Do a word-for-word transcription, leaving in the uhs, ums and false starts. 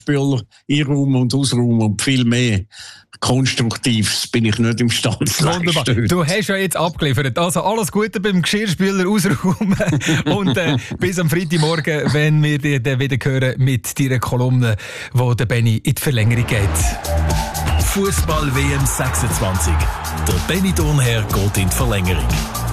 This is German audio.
Spüler einräumen und ausräumen und viel mehr Konstruktives bin ich nicht imstande zu Wunderbar. leisten. Du hast ja jetzt abgeliefert. Also alles Gute beim Geschirrspüler ausräumen und äh, bis am Freitagmorgen, wenn wir dich dann wieder hören mit deiner Kolumne, wo der Benni in die Verlängerung geht. Fußball-W M sechsundzwanzig. Der Benni Thurnherr geht in die Verlängerung.